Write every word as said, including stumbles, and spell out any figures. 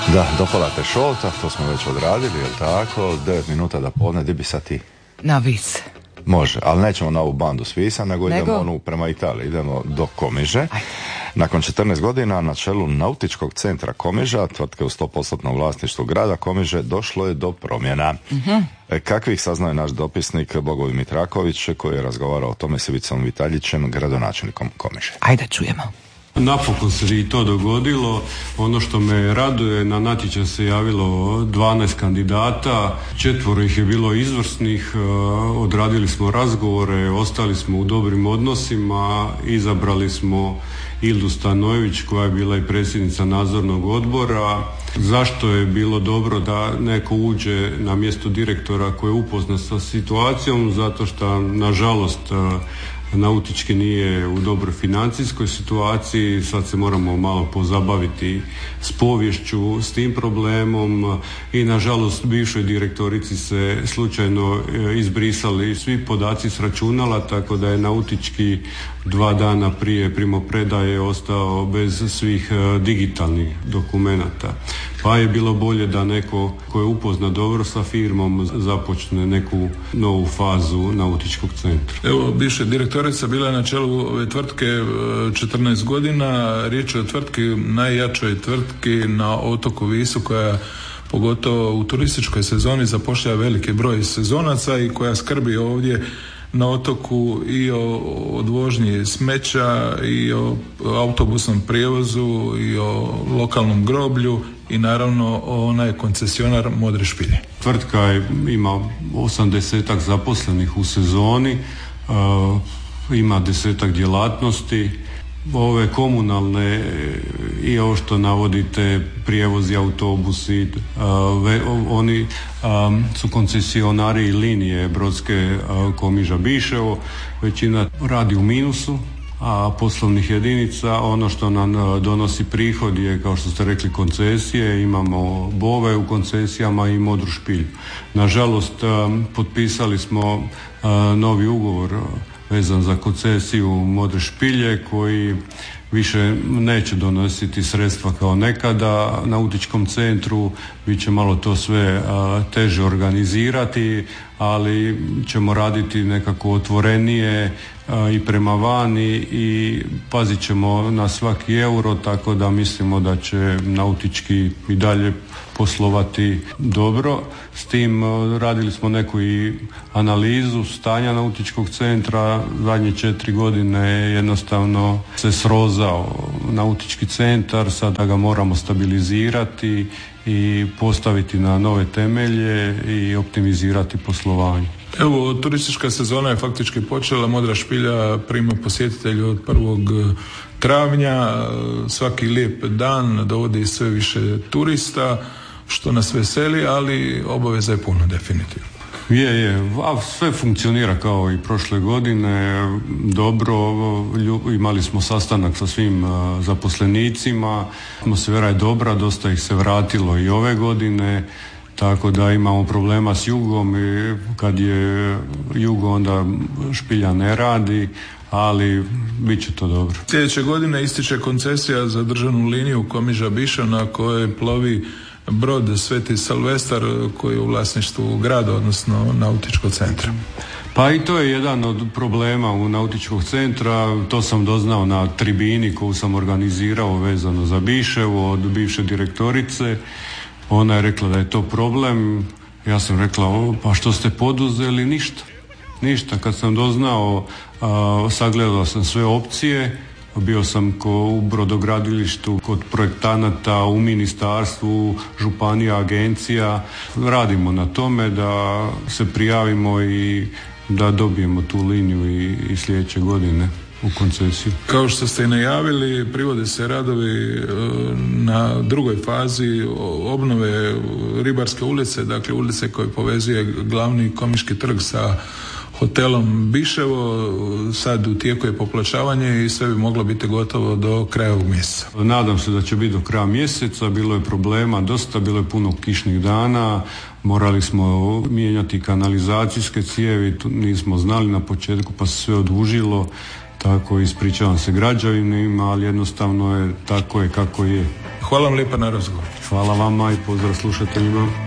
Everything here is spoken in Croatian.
Da, dopala te šolta, to smo već odradili, jel tako? devet minuta da podne, di bi sad ti? Na Vis. Može, ali nećemo na ovu bandu s Visa, nego, nego? idemo onu prema Italiji, idemo do Komiže. Ajde. Nakon četrnaest godina na čelu Nautičkog centra Komiža, tvrtke u sto posto vlasništvu grada Komiže, došlo je do promjena. Uh-huh. E, kakvih saznao je naš dopisnik Bogovi Mitraković, koji je razgovarao o tome s Ivicom Vitaljićem, gradonačelnikom Komiže. Ajde čujemo. Napokon se i to dogodilo. Ono što me raduje, na natječaj se javilo dvanaest kandidata, četvoro ih je bilo izvrsnih, odradili smo razgovore, ostali smo u dobrim odnosima, izabrali smo Ildu Stanojević koja je bila i predsjednica nadzornog odbora. Zašto je bilo dobro da neko uđe na mjesto direktora koji je upoznat sa situacijom? Zato što nažalost nautički nije u dobroj financijskoj situaciji, sad se moramo malo pozabaviti s poviješću, s tim problemom i nažalost bivšoj direktorici se slučajno izbrisali svi podaci s računala, tako da je nautički dva dana prije primopredaje ostao bez svih digitalnih dokumenata. Pa je bilo bolje da neko ko je upoznat dobro sa firmom započne neku novu fazu nautičkog centra. Evo, bivša direktorica bila je na čelu ove tvrtke četrnaest godina. Riječ je o tvrtki, najjačoj tvrtki na otoku Visu, koja pogotovo u turističkoj sezoni zapošljava veliki broj sezonaca i koja skrbi ovdje na otoku i o odvožnji smeća i o autobusnom prijevozu i o lokalnom groblju i naravno ona je koncesionar Modre špilje. Tvrtka je, ima osamdesetak zaposlenih u sezoni, uh, ima desetak djelatnosti. Ove komunalne i ovo što navodite, prijevozi, autobusi, uh, ve, oni um, su koncesionari linije brodske uh, Komiža Biševo. Većina radi u minusu, a poslovnih jedinica, ono što nam donosi prihod je, kao što ste rekli, koncesije. Imamo Bove u koncesijama i Modru špilju. Nažalost, potpisali smo novi ugovor vezan za koncesiju Modre špilje koji više neće donositi sredstva kao nekada nautičkom centru, bit će malo to sve a, teže organizirati, ali ćemo raditi nekako otvorenije a, i prema vani i pazit ćemo na svaki euro, tako da mislimo da će nautički i dalje poslovati dobro. S tim radili smo neku i analizu stanja nautičkog centra. Zadnje četiri godine jednostavno se srozao nautički centar, sada ga moramo stabilizirati i postaviti na nove temelje i optimizirati poslovanje. Evo, turistička sezona je faktički počela. Modra špilja prima posjetitelje od prvog travnja. Svaki lijep dan dovodi sve više turista, što nas veseli, ali obaveza je puno, definitivno. Je, je, a sve funkcionira kao i prošle godine, dobro, imali smo sastanak sa svim zaposlenicima, atmosfera je dobra, dosta ih se vratilo i ove godine, tako da imamo problema s jugom i kad je jugo onda špilja ne radi, ali bit će to dobro. Sljedeće godine ističe koncesija za državnu liniju Komiža Biša na kojoj plovi brod Sveti Silvestar koji je u vlasništvu grada, odnosno nautičkog centra. Pa i to je jedan od problema u nautičkog centra. To sam doznao na tribini koju sam organizirao vezano za Biševo od bivše direktorice. Ona je rekla da je to problem. Ja sam rekla, o, pa što ste poduzeli? Ništa. Ništa. Kad sam doznao, a, sagledao sam sve opcije. Bio sam ko u brodogradilištu, kod projektanata, u ministarstvu, županija, agencija. Radimo na tome da se prijavimo i da dobijemo tu liniju i, i sljedeće godine u koncesiju. Kao što ste i najavili, privode se radovi na drugoj fazi obnove Ribarske ulice, dakle ulice koje povezuje glavni Komiški trg sa hotelom Biševo. Sad u tijeku je popločavanje i sve bi moglo biti gotovo do kraja ovog mjeseca. Nadam se da će biti do kraja mjeseca. Bilo je problema dosta, bilo je puno kišnih dana, morali smo mijenjati kanalizacijske cijevi, nismo znali na početku pa se sve odužilo, tako ispričavam se građanima, ali jednostavno je tako je kako je. Hvala vam lijepa na razgovor. Hvala vama i pozdrav slušateljima.